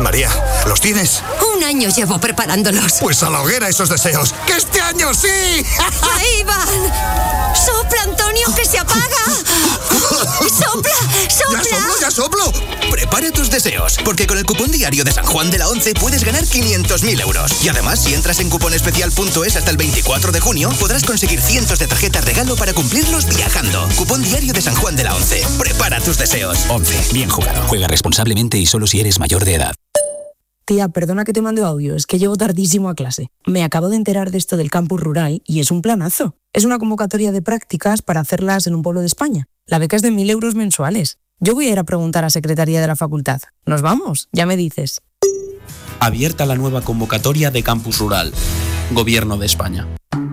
María, ¿los tienes? 1 año llevo preparándolos. Pues a la hoguera esos deseos. ¡Que este año sí! ¡Ahí van! ¡Sopla, Antonio, que se apaga! ¡Sopla, sopla! ¡Ya soplo! Prepara tus deseos, porque con el cupón diario de San Juan de la Once puedes ganar 500.000 euros. Y además, si entras en cuponespecial.es hasta el 24 de junio, podrás conseguir cientos de tarjetas regalo para cumplirlos viajando. Cupón diario de San Juan de la Once. Prepara tus deseos. 11. Bien jugado. Juega responsablemente y solo si eres mayor de edad. Tía, perdona que te mande audio, es que llego tardísimo a clase. Me acabo de enterar de esto del campus rural y es un planazo. Es una convocatoria de prácticas para hacerlas en un pueblo de España. La beca es de 1.000 euros mensuales. Yo voy a ir a preguntar a Secretaría de la Facultad. ¿Nos vamos? Ya me dices. Abierta la nueva convocatoria de campus rural. Gobierno de España.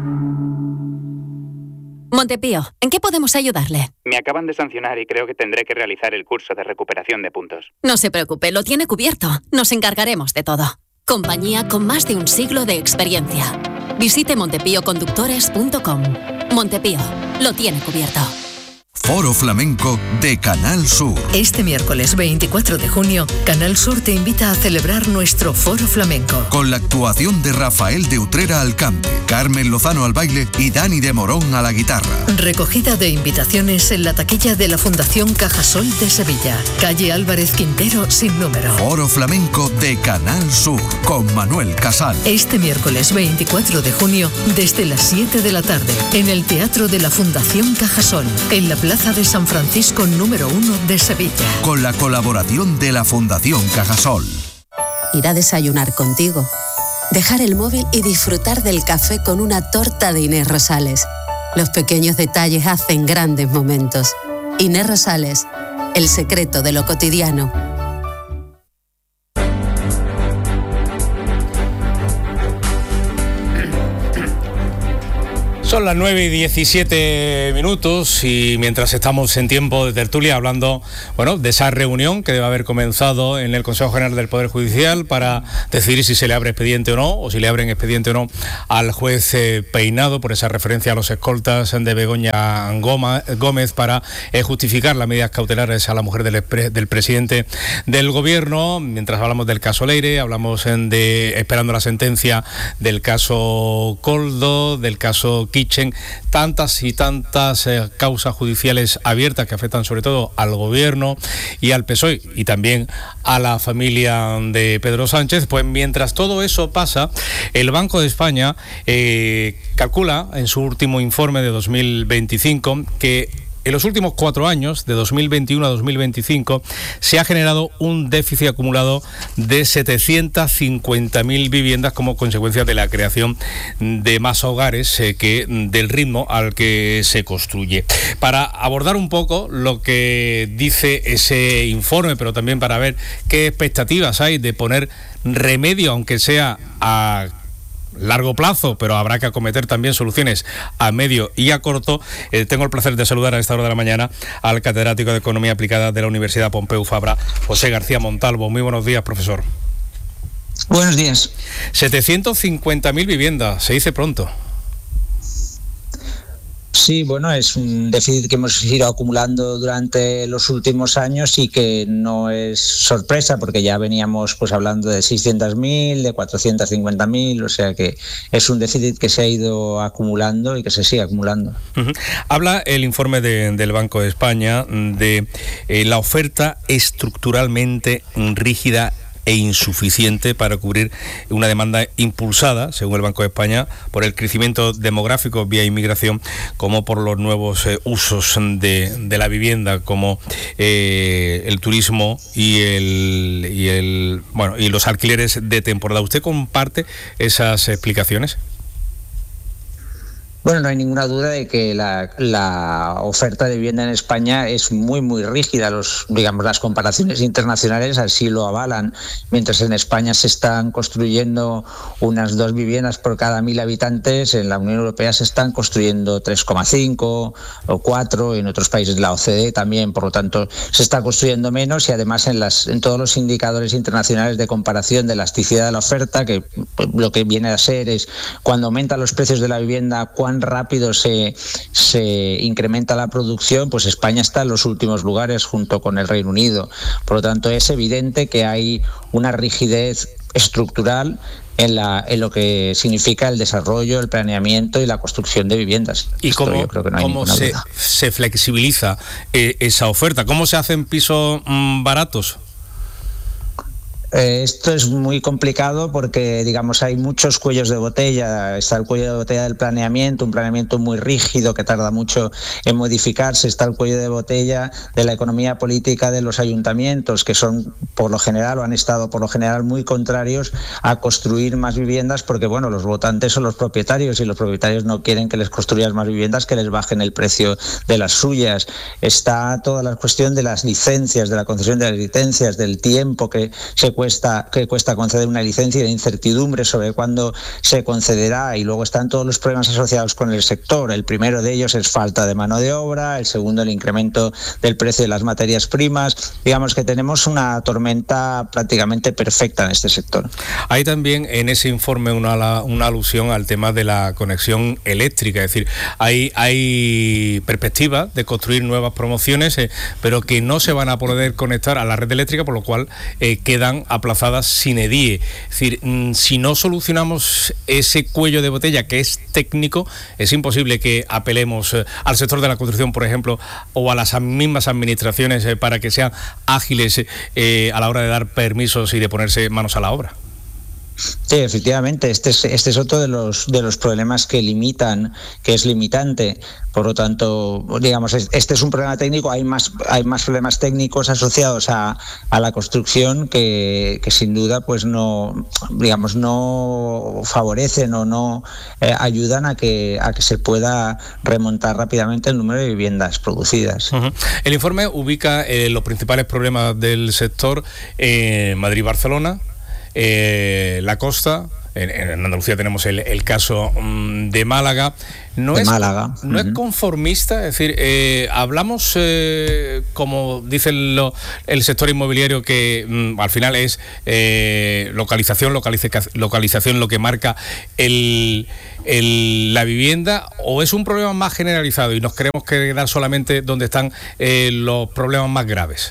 Montepío, ¿en qué podemos ayudarle? Me acaban de sancionar y creo que tendré que realizar el curso de recuperación de puntos. No se preocupe, lo tiene cubierto. Nos encargaremos de todo. Compañía con más de un siglo de experiencia. Visite montepíoconductores.com. Montepío, lo tiene cubierto. Foro Flamenco de Canal Sur. Este miércoles 24 de junio, Canal Sur te invita a celebrar nuestro Foro Flamenco. Con la actuación de Rafael de Utrera al cante, Carmen Lozano al baile y Dani de Morón a la guitarra. Recogida de invitaciones en la taquilla de la Fundación Cajasol de Sevilla. Calle Álvarez Quintero sin número. Foro Flamenco de Canal Sur con Manuel Casal. Este miércoles 24 de junio, desde las 7 de la tarde, en el Teatro de la Fundación Cajasol, en la Plaza de San Francisco número 1 de Sevilla. Con la colaboración de la Fundación Cajasol. Ir a desayunar contigo. Dejar el móvil y disfrutar del café con una torta de Inés Rosales. Los pequeños detalles hacen grandes momentos. Inés Rosales, el secreto de lo cotidiano. Son las 9:17 y mientras estamos en tiempo de tertulia hablando, de esa reunión que debe haber comenzado en el Consejo General del Poder Judicial para decidir si se le abre expediente o no, o si le abren expediente o no al juez Peinado por esa referencia a los escoltas de Begoña Gómez para justificar las medidas cautelares a la mujer del presidente del Gobierno. Mientras hablamos del caso Leire, hablamos esperando la sentencia del caso Koldo, del caso Kitchen, tantas y tantas causas judiciales abiertas que afectan sobre todo al Gobierno y al PSOE y también a la familia de Pedro Sánchez. Pues mientras todo eso pasa, el Banco de España calcula en su último informe de 2025 que en los últimos 4 años, de 2021 a 2025, se ha generado un déficit acumulado de 750.000 viviendas como consecuencia de la creación de más hogares que del ritmo al que se construye. Para abordar un poco lo que dice ese informe, pero también para ver qué expectativas hay de poner remedio, aunque sea a largo plazo, pero habrá que acometer también soluciones a medio y a corto. Tengo el placer de saludar a esta hora de la mañana al catedrático de Economía Aplicada de la Universidad Pompeu Fabra, José García Montalvo. Muy buenos días, profesor. Buenos días. 750.000 viviendas, se dice pronto. Sí, bueno, es un déficit que hemos ido acumulando durante los últimos años y que no es sorpresa porque ya veníamos hablando de 600.000, de 450.000, o sea que es un déficit que se ha ido acumulando y que se sigue acumulando. Uh-huh. Habla el informe del Banco de España de la oferta estructuralmente rígida e insuficiente para cubrir una demanda impulsada, según el Banco de España, por el crecimiento demográfico vía inmigración, como por los nuevos usos de la vivienda, como el turismo y los alquileres de temporada. ¿Usted comparte esas explicaciones? Bueno, no hay ninguna duda de que la oferta de vivienda en España es muy, muy rígida. Las comparaciones internacionales así lo avalan. Mientras en España se están construyendo unas 2 viviendas por cada 1.000 habitantes, en la Unión Europea se están construyendo 3,5 o 4, en otros países de la OCDE también. Por lo tanto, se está construyendo menos y además en todos los indicadores internacionales de comparación de elasticidad de la oferta, que lo que viene a ser es cuando aumentan los precios de la vivienda, cuán cuán rápido se incrementa la producción, pues España está en los últimos lugares junto con el Reino Unido. Por lo tanto, es evidente que hay una rigidez estructural en lo que significa el desarrollo, el planeamiento y la construcción de viviendas. ¿Y cómo se flexibiliza esa oferta? ¿Cómo se hacen pisos baratos? Esto es muy complicado porque, digamos, hay muchos cuellos de botella. Está el cuello de botella del planeamiento, un planeamiento muy rígido que tarda mucho en modificarse. Está el cuello de botella de la economía política de los ayuntamientos, que son, por lo general, o han estado, por lo general, muy contrarios a construir más viviendas porque, bueno, los votantes son los propietarios y los propietarios no quieren que les construyas más viviendas, que les bajen el precio de las suyas. Está toda la cuestión de las licencias, de la concesión de las licencias, del tiempo que cuesta conceder una licencia y de incertidumbre sobre cuándo se concederá, y luego están todos los problemas asociados con el sector. El primero de ellos es falta de mano de obra, el segundo el incremento del precio de las materias primas. Digamos que tenemos una tormenta prácticamente perfecta en este sector. Hay también en ese informe una alusión al tema de la conexión eléctrica, es decir, hay perspectiva de construir nuevas promociones, pero que no se van a poder conectar a la red eléctrica, por lo cual quedan aplazadas sin edie. Es decir, si no solucionamos ese cuello de botella que es técnico, es imposible que apelemos al sector de la construcción, por ejemplo, o a las mismas administraciones para que sean ágiles a la hora de dar permisos y de ponerse manos a la obra. Sí, efectivamente, este es otro de los problemas que es limitante. Por lo tanto, digamos, este es un problema técnico. Hay más problemas técnicos asociados a la construcción que sin duda, pues no favorecen o no ayudan a que se pueda remontar rápidamente el número de viviendas producidas. Uh-huh. El informe ubica los principales problemas del sector en Madrid y Barcelona. La costa, en Andalucía tenemos el caso de Málaga. No es conformista, es decir, hablamos, como dice el sector inmobiliario, que al final es localización lo que marca la vivienda, o es un problema más generalizado y nos queremos quedar solamente donde están los problemas más graves.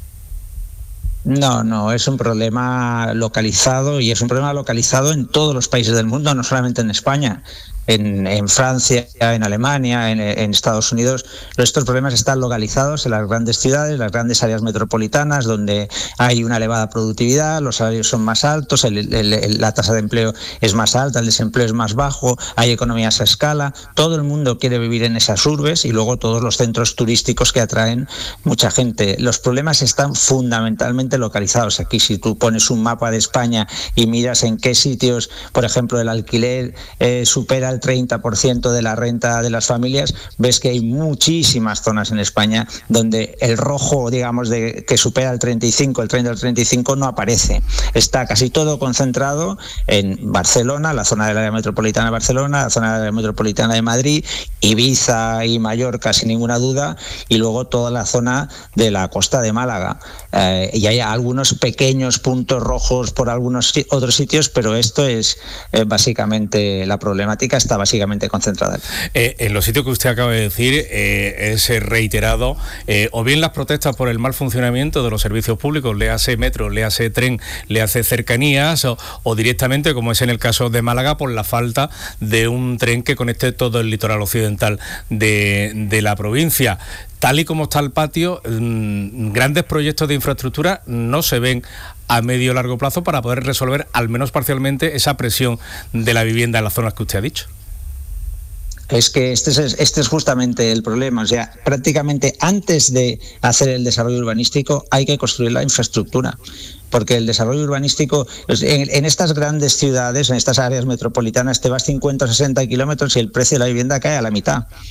No, es un problema localizado, y es un problema localizado en todos los países del mundo, no solamente en España. En Francia, en Alemania, en Estados Unidos, estos problemas están localizados en las grandes ciudades, las grandes áreas metropolitanas, donde hay una elevada productividad, los salarios son más altos, la tasa de empleo es más alta, el desempleo es más bajo, hay economías a escala, todo el mundo quiere vivir en esas urbes, y luego todos los centros turísticos que atraen mucha gente. Los problemas están fundamentalmente localizados aquí. Si tú pones un mapa de España y miras en qué sitios, por ejemplo, el alquiler supera el 30% de la renta de las familias, ves que hay muchísimas zonas en España donde el rojo, digamos, que supera el 35, el 30 al 35 no aparece. Está casi todo concentrado en Barcelona, la zona del área metropolitana de Barcelona, la zona del área metropolitana de Madrid, Ibiza y Mallorca, sin ninguna duda, y luego toda la zona de la costa de Málaga. Y hay algunos pequeños puntos rojos por algunos otros sitios, pero esto es básicamente la problemática. Está básicamente concentrada. En los sitios que usted acaba de decir es reiterado, o bien las protestas por el mal funcionamiento de los servicios públicos, le hace metro, le hace tren, le hace cercanías, o directamente, como es en el caso de Málaga, por la falta de un tren que conecte todo el litoral occidental de la provincia. Tal y como está el patio, grandes proyectos de infraestructura no se ven a medio o largo plazo para poder resolver al menos parcialmente esa presión de la vivienda en las zonas que usted ha dicho. Es que este es justamente el problema. O sea, prácticamente antes de hacer el desarrollo urbanístico hay que construir la infraestructura. Porque el desarrollo urbanístico, en estas grandes ciudades, en estas áreas metropolitanas, te vas 50 o 60 kilómetros y el precio de la vivienda cae a la mitad.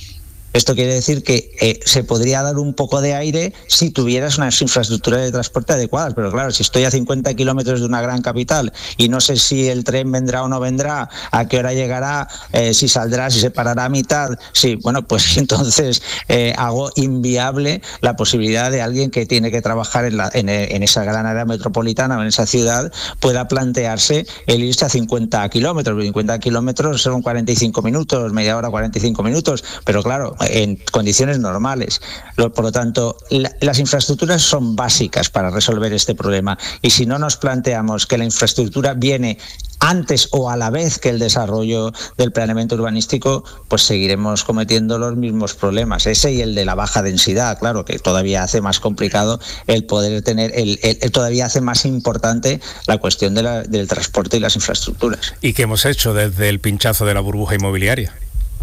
Esto quiere decir que se podría dar un poco de aire si tuvieras unas infraestructuras de transporte adecuadas, pero claro, si estoy a 50 kilómetros de una gran capital y no sé si el tren vendrá o no vendrá, a qué hora llegará, si saldrá, si se parará a mitad, bueno, pues entonces hago inviable la posibilidad de alguien que tiene que trabajar en esa gran área metropolitana o en esa ciudad pueda plantearse el irse a 50 kilómetros. 50 kilómetros son 45 minutos, media hora, 45 minutos, pero claro, en condiciones normales. Por lo tanto, las infraestructuras son básicas para resolver este problema, y si no nos planteamos que la infraestructura viene antes o a la vez que el desarrollo del planeamiento urbanístico, pues seguiremos cometiendo los mismos problemas, ese y el de la baja densidad, claro, que todavía hace más complicado el poder tener, todavía hace más importante la cuestión del transporte y las infraestructuras. ¿Y qué hemos hecho desde el pinchazo de la burbuja inmobiliaria?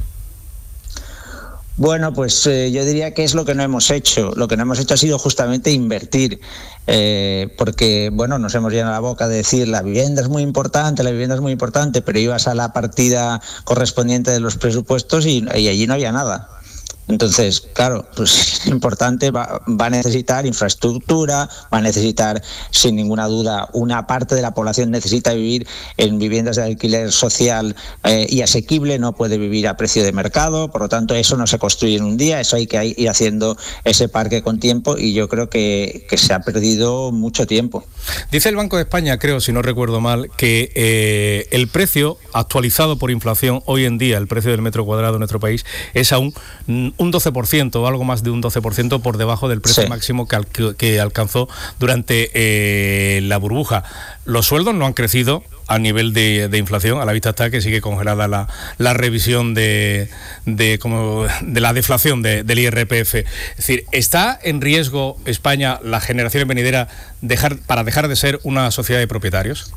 Bueno, pues yo diría que es lo que no hemos hecho. Lo que no hemos hecho ha sido justamente invertir, porque, bueno, nos hemos llenado la boca de decir la vivienda es muy importante, pero ibas a la partida correspondiente de los presupuestos y allí no había nada. Entonces, claro, pues es importante, va a necesitar infraestructura, va a necesitar, sin ninguna duda, una parte de la población necesita vivir en viviendas de alquiler social y asequible, no puede vivir a precio de mercado, por lo tanto eso no se construye en un día, eso hay que ir haciendo ese parque con tiempo, y yo creo que se ha perdido mucho tiempo. Dice el Banco de España, creo, si no recuerdo mal, que el precio actualizado por inflación hoy en día, el precio del metro cuadrado en nuestro país, es aún un 12% o algo más de un 12% por debajo del precio máximo que alcanzó durante la burbuja. Los sueldos no han crecido a nivel de inflación, a la vista está que sigue congelada la revisión de la deflación del IRPF. Es decir, ¿está en riesgo España, las generaciones venideras, para dejar de ser una sociedad de propietarios?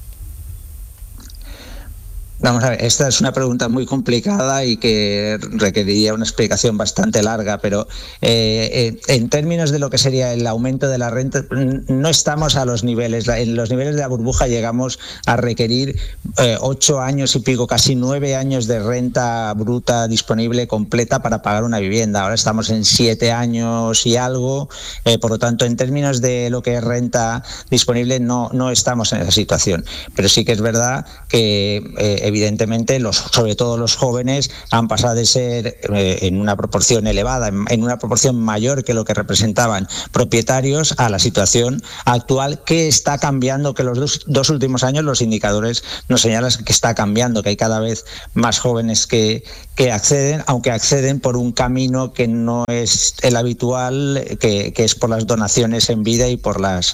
Vamos a ver, esta es una pregunta muy complicada y que requeriría una explicación bastante larga, pero en términos de lo que sería el aumento de la renta, no estamos a los niveles. En los niveles de la burbuja llegamos a requerir 8 años y pico, casi 9 años de renta bruta disponible completa para pagar una vivienda. Ahora estamos en 7 años y algo, por lo tanto, en términos de lo que es renta disponible, no estamos en esa situación. Pero sí que es verdad que evidentemente, sobre todo los jóvenes, han pasado de ser en una proporción elevada, en una proporción mayor que lo que representaban propietarios, a la situación actual, que está cambiando, que los dos últimos años los indicadores nos señalan que está cambiando, que hay cada vez más jóvenes que acceden, aunque acceden por un camino que no es el habitual, que es por las donaciones en vida y por las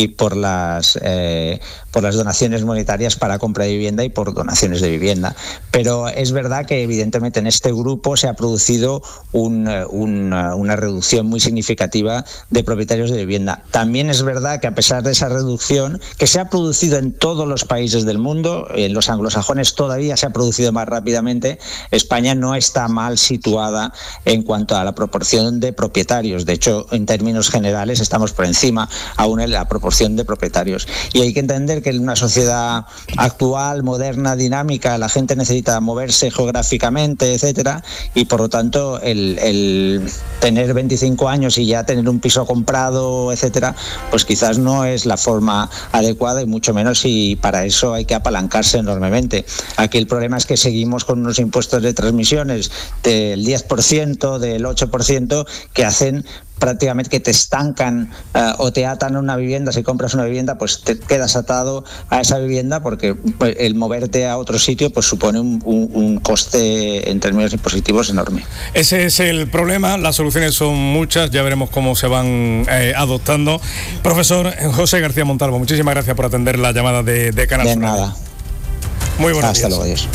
donaciones monetarias para compra de vivienda y por donaciones de vivienda. Pero es verdad que evidentemente en este grupo se ha producido una reducción muy significativa de propietarios de vivienda. También es verdad que a pesar de esa reducción, que se ha producido en todos los países del mundo, en los anglosajones todavía se ha producido más rápidamente, España no está mal situada en cuanto a la proporción de propietarios. De hecho, en términos generales estamos por encima aún en la proporción de propietarios. Y hay que entender que en una sociedad actual, moderna, dinámica, la gente necesita moverse geográficamente, etcétera, y por lo tanto el tener 25 años y ya tener un piso comprado, etcétera, pues quizás no es la forma adecuada, y mucho menos si para eso hay que apalancarse enormemente. Aquí el problema es que seguimos con unos impuestos de transmisiones del 10%, del 8%, que hacen prácticamente que te estancan o te atan a una vivienda. Si compras una vivienda, pues te quedas atado a esa vivienda, porque el moverte a otro sitio pues supone un coste en términos impositivos enorme. Ese es el problema, las soluciones son muchas, ya veremos cómo se van adoptando. Profesor José García Montalvo, muchísimas gracias por atender la llamada de Canal Sur. De nada. Muy buenos Hasta días. Luego, adiós.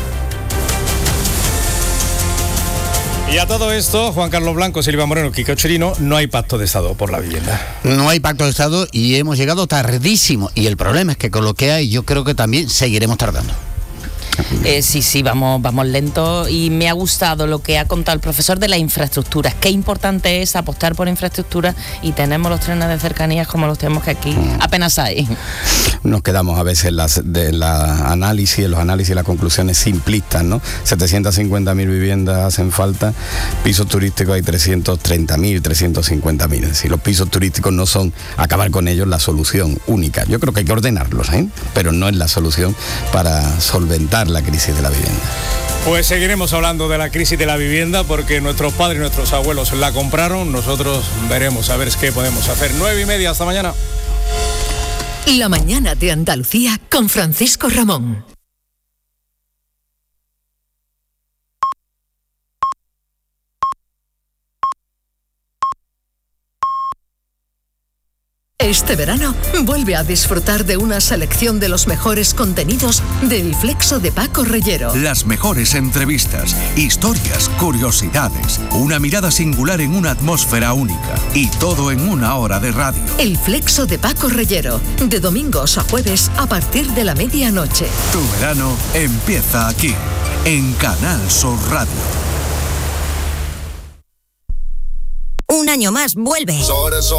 Y a todo esto, Juan Carlos Blanco, Silvia Moreno, Quique Ocherino, no hay pacto de Estado por la vivienda. No hay pacto de Estado y hemos llegado tardísimo. Y el problema es que con lo que hay, yo creo que también seguiremos tardando. Sí, vamos lentos, y me ha gustado lo que ha contado el profesor de las infraestructuras. Qué importante es apostar por infraestructuras, y tenemos los trenes de cercanías como los tenemos que aquí apenas hay. Nos quedamos a veces en los análisis y las conclusiones simplistas, ¿no? 750.000 viviendas hacen falta, pisos turísticos hay 330.000, 350.000. Es decir, los pisos turísticos no son, acabar con ellos, la solución única. Yo creo que hay que ordenarlos, pero no es la solución para solventar la crisis de la vivienda. Pues seguiremos hablando de la crisis de la vivienda, porque nuestros padres y nuestros abuelos la compraron. Nosotros veremos a ver qué podemos hacer. 9:30, hasta mañana. La mañana de Andalucía con Francisco Ramón. Este verano vuelve a disfrutar de una selección de los mejores contenidos del Flexo de Paco Reyero. Las mejores entrevistas, historias, curiosidades, una mirada singular en una atmósfera única, y todo en una hora de radio. El Flexo de Paco Reyero, de domingos a jueves a partir de la medianoche. Tu verano empieza aquí, en Canal Sur Radio. Un año más vuelve.